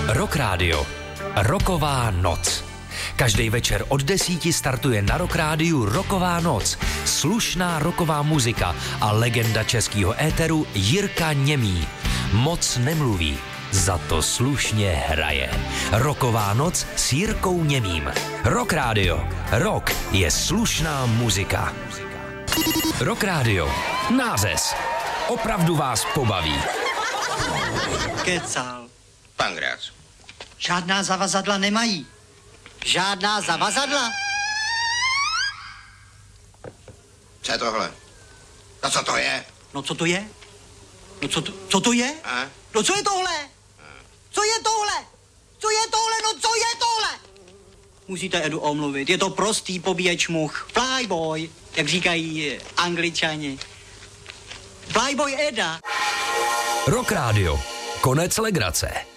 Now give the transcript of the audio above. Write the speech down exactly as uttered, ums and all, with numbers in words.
Rock Radio. Rocková noc. Každý večer od desíti startuje na Rock Rádiu Rocková noc. Slušná rocková muzika a legenda českého éteru Jirka Němý. Moc nemluví, za to slušně hraje. Rocková noc s Jirkou Němým. Rock Radio. Rock je slušná muzika. Rock Radio. Nářez. Opravdu vás pobaví. Kecal. Pangrác. Žádná zavazadla nemají. Žádná zavazadla? Co je tohle? No co to je? No co to je? No co to, co to je? A? No co je tohle? Co je tohle? Co je tohle? No co je tohle? Musíte Edu omluvit, je to prostý pobíječ much. Flyboy, jak říkají Angličani. Flyboy Eda. Rock Radio. Konec legrace.